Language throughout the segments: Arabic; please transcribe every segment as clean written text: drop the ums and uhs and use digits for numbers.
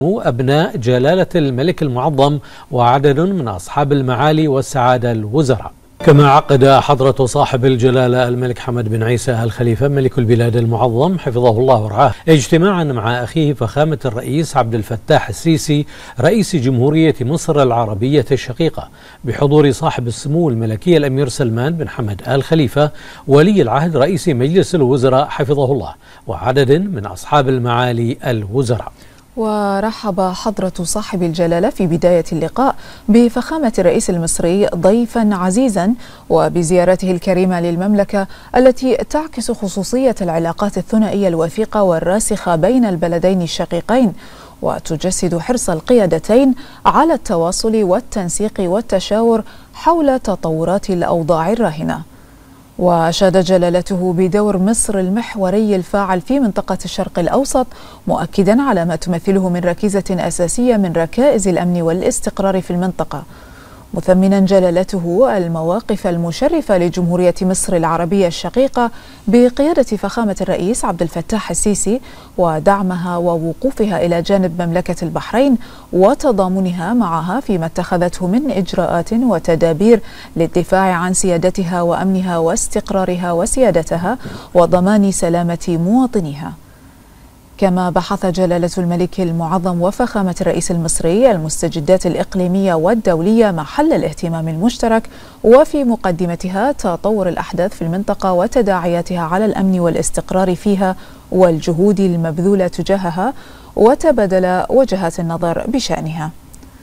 أبناء جلالة الملك المعظم وعدد من أصحاب المعالي والسعادة الوزراء. كما عقد حضرة صاحب الجلالة الملك حمد بن عيسى آل خليفة ملك البلاد المعظم حفظه الله ورعاه اجتماعا مع أخيه فخامة الرئيس عبد الفتاح السيسي رئيس جمهورية مصر العربية الشقيقة بحضور صاحب السمو الملكي الأمير سلمان بن حمد آل خليفة ولي العهد رئيس مجلس الوزراء حفظه الله وعدد من أصحاب المعالي الوزراء. ورحب حضرة صاحب الجلالة في بداية اللقاء بفخامة الرئيس المصري ضيفا عزيزا وبزيارته الكريمة للمملكة التي تعكس خصوصية العلاقات الثنائية الوثيقة والراسخة بين البلدين الشقيقين وتجسد حرص القيادتين على التواصل والتنسيق والتشاور حول تطورات الأوضاع الراهنة. وأشاد جلالته بدور مصر المحوري الفاعل في منطقة الشرق الأوسط مؤكدا على ما تمثله من ركيزة أساسية من ركائز الأمن والاستقرار في المنطقة، مثمنا جلالته المواقف المشرفة لجمهورية مصر العربية الشقيقة بقيادة فخامة الرئيس عبد الفتاح السيسي ودعمها ووقوفها إلى جانب مملكة البحرين وتضامنها معها فيما اتخذته من إجراءات وتدابير للدفاع عن سيادتها وأمنها واستقرارها وسيادتها وضمان سلامة مواطنيها. كما بحث جلالة الملك المعظم وفخامة الرئيس المصري المستجدات الإقليمية والدولية محل الاهتمام المشترك وفي مقدمتها تطور الأحداث في المنطقة وتداعياتها على الأمن والاستقرار فيها والجهود المبذولة تجاهها وتبادل وجهات النظر بشأنها.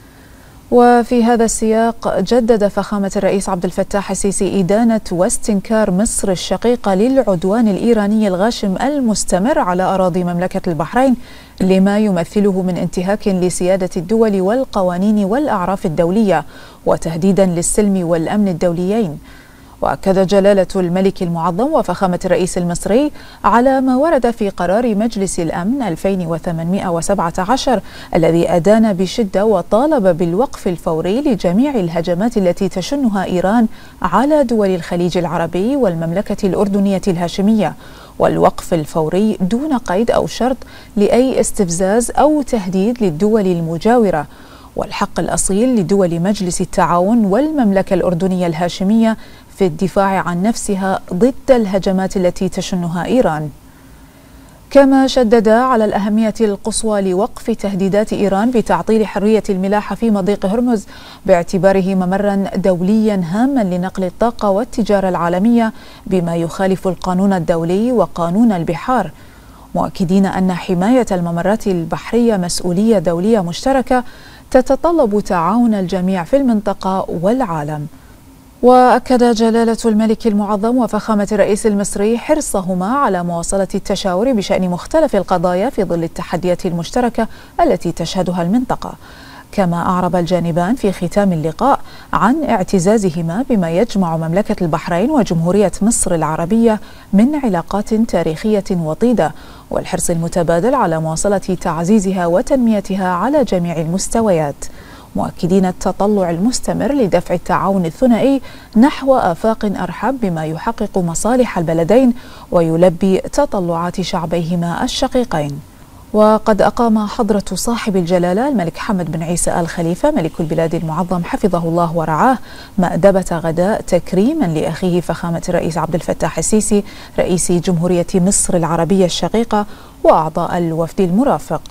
وفي هذا السياق جدد فخامة الرئيس عبد الفتاح السيسي إدانة واستنكار مصر الشقيقة للعدوان الإيراني الغاشم المستمر على أراضي مملكة البحرين لما يمثله من انتهاك لسيادة الدول والقوانين والأعراف الدولية وتهديدا للسلم والأمن الدوليين. وأكد جلالة الملك المعظم وفخامة الرئيس المصري على ما ورد في قرار مجلس الأمن 2817 الذي أدان بشدة وطالب بالوقف الفوري لجميع الهجمات التي تشنها إيران على دول الخليج العربي والمملكة الأردنية الهاشمية، والوقف الفوري دون قيد أو شرط لأي استفزاز أو تهديد للدول المجاورة، والحق الأصيل لدول مجلس التعاون والمملكة الأردنية الهاشمية في الدفاع عن نفسها ضد الهجمات التي تشنها إيران. كما شدد على الأهمية القصوى لوقف تهديدات إيران بتعطيل حرية الملاحة في مضيق هرمز باعتباره ممرا دوليا هاما لنقل الطاقة والتجارة العالمية بما يخالف القانون الدولي وقانون البحار، مؤكدين أن حماية الممرات البحرية مسؤولية دولية مشتركة تتطلب تعاون الجميع في المنطقة والعالم. وأكد جلالة الملك المعظم وفخامة الرئيس المصري حرصهما على مواصلة التشاور بشأن مختلف القضايا في ظل التحديات المشتركة التي تشهدها المنطقة. كما أعرب الجانبان في ختام اللقاء عن اعتزازهما بما يجمع مملكة البحرين وجمهورية مصر العربية من علاقات تاريخية وطيدة، والحرص المتبادل على مواصلة تعزيزها وتنميتها على جميع المستويات، مؤكدين التطلع المستمر لدفع التعاون الثنائي نحو آفاق أرحب بما يحقق مصالح البلدين ويلبي تطلعات شعبيهما الشقيقين. وقد أقام حضرة صاحب الجلالة الملك حمد بن عيسى آل خليفة ملك البلاد المعظم حفظه الله ورعاه مأدبة غداء تكريما لأخيه فخامة الرئيس عبد الفتاح السيسي رئيس جمهورية مصر العربية الشقيقة وأعضاء الوفد المرافق.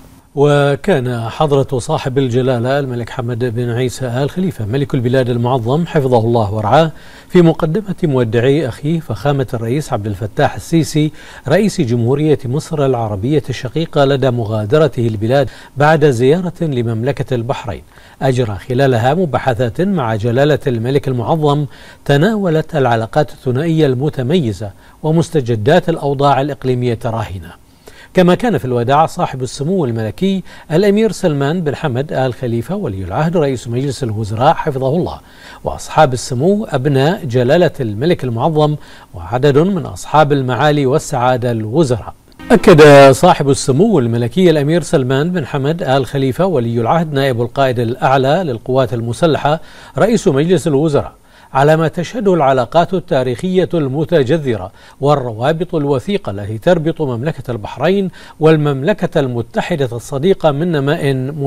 وكان حضرة صاحب الجلالة الملك حمد بن عيسى آل خليفة ملك البلاد المعظم حفظه الله ورعاه في مقدمة مودعي أخيه فخامة الرئيس عبد الفتاح السيسي رئيس جمهورية مصر العربية الشقيقة لدى مغادرته البلاد بعد زيارة لمملكة البحرين أجرى خلالها مباحثات مع جلالة الملك المعظم تناولت العلاقات الثنائية المتميزة ومستجدات الأوضاع الإقليمية الراهنة. كما كان في الوداع صاحب السمو الملكي الأمير سلمان بن حمد آل خليفة ولي العهد رئيس مجلس الوزراء حفظه الله وأصحاب السمو أبناء جلالة الملك المعظم وعدد من أصحاب المعالي والسعادة الوزراء. أكد صاحب السمو الملكي الأمير سلمان بن حمد آل خليفة ولي العهد نائب القائد الأعلى للقوات المسلحة رئيس مجلس الوزراء على ما تشهده العلاقات التاريخية المتجذرة والروابط الوثيقة التي تربط مملكة البحرين والمملكة المتحدة الصديقة من نماء